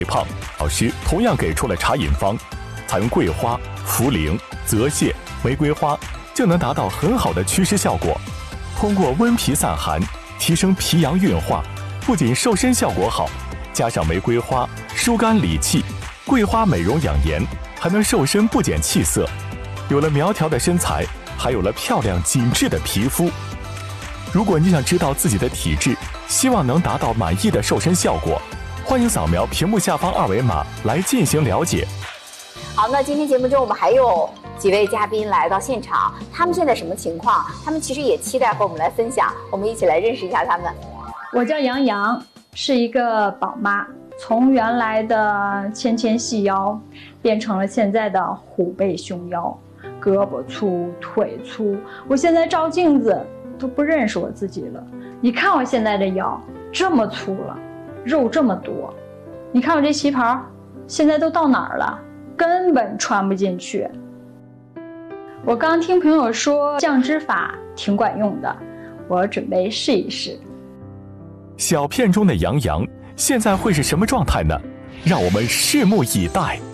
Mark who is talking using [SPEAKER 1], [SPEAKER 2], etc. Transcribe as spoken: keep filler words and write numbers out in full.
[SPEAKER 1] 胖老师同样给出了茶饮方，采用桂花、茯苓、泽泻、玫瑰花，就能达到很好的祛湿效果。通过温脾散寒，提升脾阳运化，不仅瘦身效果好，加上玫瑰花疏肝理气，桂花美容养颜，还能瘦身不减气色。有了苗条的身材，还有了漂亮紧致的皮肤。如果你想知道自己的体质，希望能达到满意的瘦身效果，欢迎扫描屏幕下方二维码来进行了解。
[SPEAKER 2] 好，那今天节目中我们还有几位嘉宾来到现场，他们现在什么情况？他们其实也期待和我们来分享，我们一起来认识一下他们。
[SPEAKER 3] 我叫杨洋，是一个宝妈，从原来的纤纤细腰变成了现在的虎背熊腰，胳膊粗腿粗，我现在照镜子都不认识我自己了。你看我现在的腰这么粗了，肉这么多，你看我这旗袍现在都到哪儿了，根本穿不进去。我刚听朋友说降脂法挺管用的，我准备试一试。
[SPEAKER 1] 小片中的杨洋现在会是什么状态呢？让我们拭目以待。